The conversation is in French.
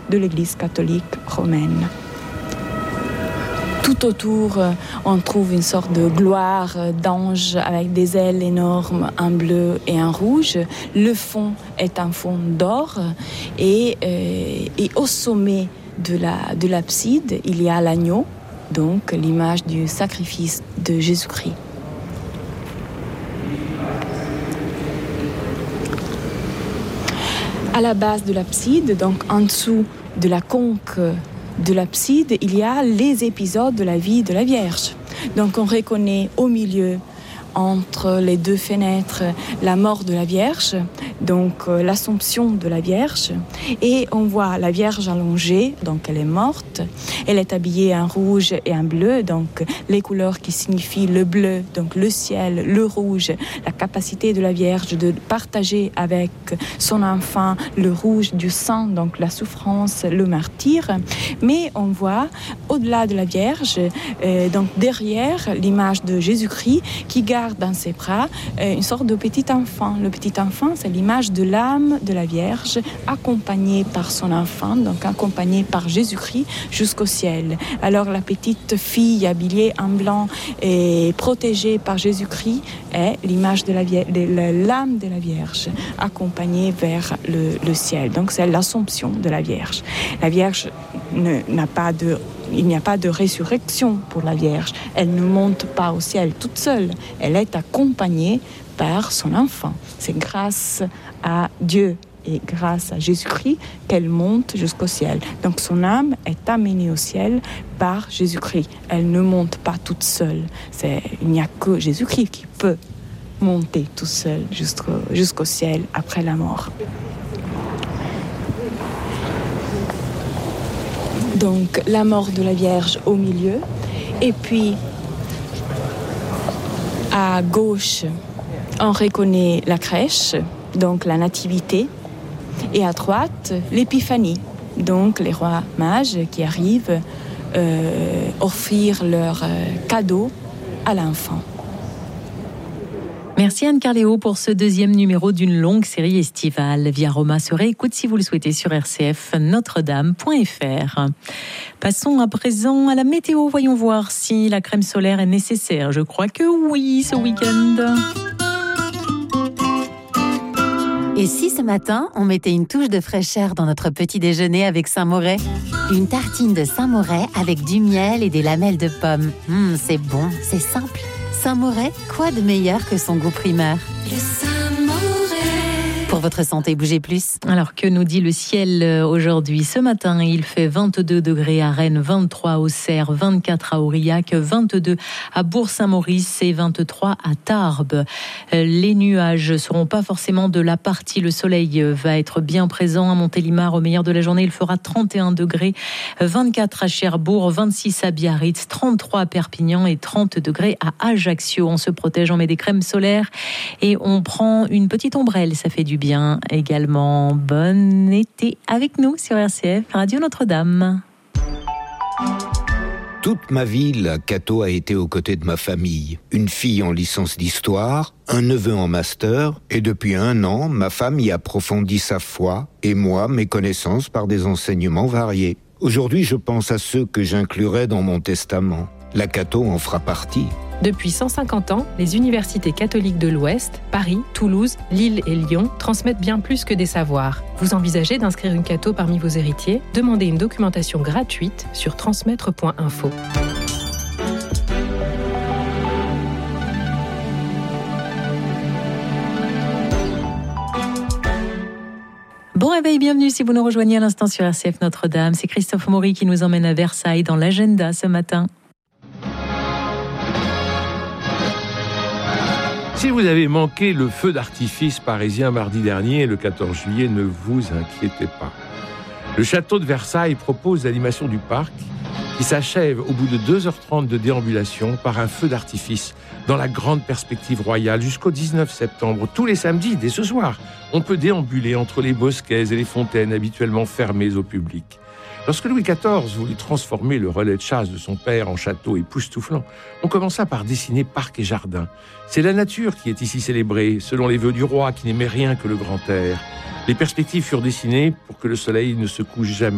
de l'Église catholique romaine. Tout autour, on trouve une sorte de gloire d'ange avec des ailes énormes, un bleu et un rouge. Le fond est un fond d'or et au sommet de l'abside, il y a l'agneau, donc l'image du sacrifice de Jésus-Christ. À la base de l'abside, donc en dessous de la conque de l'abside, il y a les épisodes de la vie de la Vierge. Donc on reconnaît au milieu, entre les deux fenêtres, la mort de la Vierge, donc l'Assomption de la Vierge, et on voit la Vierge allongée, donc elle est morte, elle est habillée en rouge et en bleu, donc les couleurs qui signifient le bleu, donc le ciel, le rouge, la capacité de la Vierge de partager avec son enfant le rouge du sang, donc la souffrance, le martyre, mais on voit au-delà de la Vierge, donc derrière l'image de Jésus-Christ qui garde dans ses bras une sorte de petit enfant. Le petit enfant, c'est l'image de l'âme de la Vierge, accompagnée par son enfant, donc accompagnée par Jésus-Christ jusqu'au ciel. Alors la petite fille habillée en blanc et protégée par Jésus-Christ est l'image de l'âme de la Vierge, accompagnée vers le ciel. Donc c'est l'Assomption de la Vierge. La Vierge il n'y a pas de résurrection pour la Vierge. Elle ne monte pas au ciel toute seule. Elle est accompagnée par son enfant. C'est grâce à Dieu et grâce à Jésus-Christ qu'elle monte jusqu'au ciel. Donc son âme est amenée au ciel par Jésus-Christ. Elle ne monte pas toute seule. Il n'y a que Jésus-Christ qui peut monter tout seul jusqu'au ciel après la mort. Donc la mort de la Vierge au milieu, et puis à gauche, on reconnaît la crèche, donc la nativité, et à droite, l'épiphanie, donc les rois mages qui arrivent offrir leurs cadeaux à l'enfant. Merci Anne Carléo pour ce deuxième numéro d'une longue série estivale. Via Roma se réécoute si vous le souhaitez sur rcfnotredame.fr. Passons à présent à la météo. Voyons voir si la crème solaire est nécessaire. Je crois que oui, ce week-end. Et si ce matin, on mettait une touche de fraîcheur dans notre petit déjeuner avec Saint-Moret ? Une tartine de Saint-Moret avec du miel et des lamelles de pommes. C'est bon, c'est simple. Saint-Moret, quoi de meilleur que son goût primaire ? Le Saint-Moret. Pour votre santé, bougez plus. Alors, que nous dit le ciel aujourd'hui ? Ce matin, il fait 22 degrés à Rennes, 23 à Auxerre, 24 à Aurillac, 22 à Bourg-Saint-Maurice et 23 à Tarbes. Les nuages ne seront pas forcément de la partie. Le soleil va être bien présent à Montélimar. Au meilleur de la journée, il fera 31 degrés, 24 à Cherbourg, 26 à Biarritz, 33 à Perpignan et 30 degrés à Ajaccio. On se protège, on met des crèmes solaires et on prend une petite ombrelle. Ça fait du bien également. Bon été avec nous sur RCF Radio Notre-Dame. Toute ma vie, la Cato a été aux côtés de ma famille. Une fille en licence d'histoire, un neveu en master, et depuis 1 an, ma femme y approfondit sa foi, et moi, mes connaissances par des enseignements variés. Aujourd'hui, je pense à ceux que j'inclurai dans mon testament. La Cato en fera partie. Depuis 150 ans, les universités catholiques de l'Ouest, Paris, Toulouse, Lille et Lyon transmettent bien plus que des savoirs. Vous envisagez d'inscrire une Cato parmi vos héritiers ? Demandez une documentation gratuite sur transmettre.info. Bon réveil, bienvenue si vous nous rejoignez à l'instant sur RCF Notre-Dame. C'est Christophe Maury qui nous emmène à Versailles dans l'agenda ce matin. Si vous avez manqué le feu d'artifice parisien mardi dernier, le 14 juillet, ne vous inquiétez pas. Le château de Versailles propose l'animation du parc qui s'achève au bout de 2h30 de déambulation par un feu d'artifice dans la grande perspective royale jusqu'au 19 septembre. Tous les samedis, dès ce soir, on peut déambuler entre les bosquets et les fontaines habituellement fermées au public. Lorsque Louis XIV voulut transformer le relais de chasse de son père en château époustouflant, on commença par dessiner parc et jardin. C'est la nature qui est ici célébrée, selon les vœux du roi qui n'aimait rien que le grand air. Les perspectives furent dessinées pour que le soleil ne se couche jamais.